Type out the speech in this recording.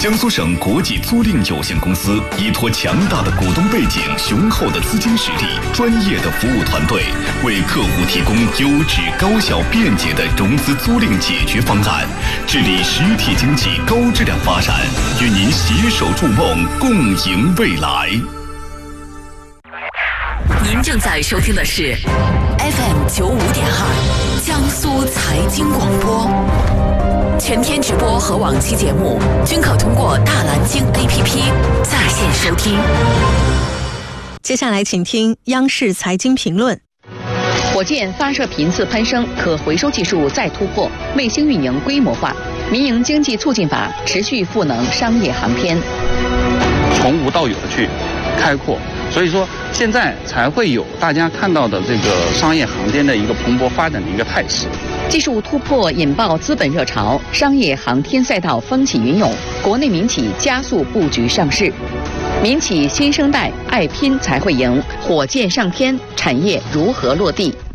江苏省国际租赁有限公司依托强大的股东背景、雄厚的资金实力、专业的服务团队，为客户提供优质、高效、便捷的融资租赁解决方案，致力实体经济高质量发展，与您携手筑梦，共赢未来。 您正在收听的是 FM 95.2江苏财经广播，全天直播和往期节目均可通过大蓝鲸 APP 在线收听。 接下来请听央视财经评论。 火箭发射频次攀升，可回收技术再突破，卫星运营规模化，民营经济促进法持续赋能商业航天， 从无到有的去开阔，所以说现在才会有大家看到的这个商业航天的一个蓬勃发展的一个态势。 技术突破引爆资本热潮，商业航天赛道风起云涌，国内民企加速布局上市。民企新生代爱拼才会赢，火箭上天，产业如何落地？